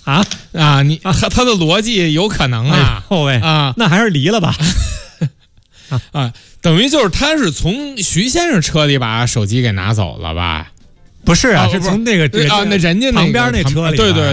他的逻辑有可能啊， 那还是离了吧。 等于就是他是从徐先生车里把手机给拿走了吧？ 不是啊，是从那个那人家旁边那车里， 对对。